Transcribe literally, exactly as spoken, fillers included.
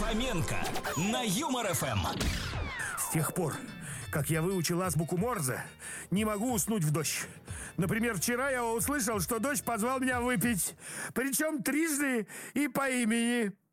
Фоменко на Юмор эф эм. С тех пор, как я выучил азбуку Морзе, не могу уснуть в дождь. Например, вчера я услышал, что дождь позвал меня выпить. Причем трижды и по имени.